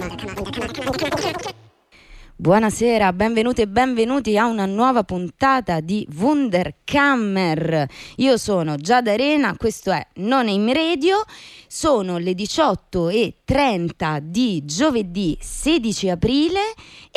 Buonasera, benvenute e benvenuti a una nuova puntata di Wunderkammer. Io sono Giada Arena, questo è Non Aim Radio, sono le 18:30 di giovedì 16 aprile